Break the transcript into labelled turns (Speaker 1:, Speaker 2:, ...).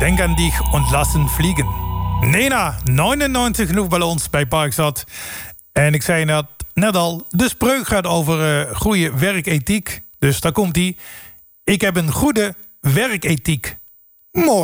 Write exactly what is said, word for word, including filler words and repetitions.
Speaker 1: denk an dich und lassen vliegen. Nena, negenennegentig luchtballons bij Parkstad. En ik zei net, net al, de spreuk gaat over uh, goede werkethiek. Dus daar komt-ie. Ik heb een goede werkethiek. Morgen.